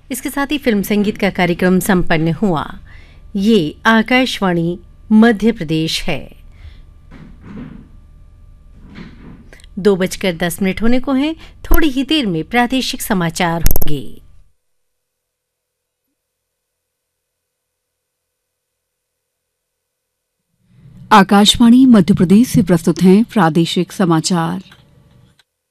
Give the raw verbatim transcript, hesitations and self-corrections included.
इसके साथ ही फिल्म संगीत का कार्यक्रम संपन्न हुआ। ये आकाशवाणी मध्य प्रदेश है। दो बजकर दस मिनट होने को हैं। थोड़ी ही देर में प्रादेशिक समाचार होंगे। आकाशवाणी मध्य प्रदेश से प्रस्तुत हैं प्रादेशिक समाचार।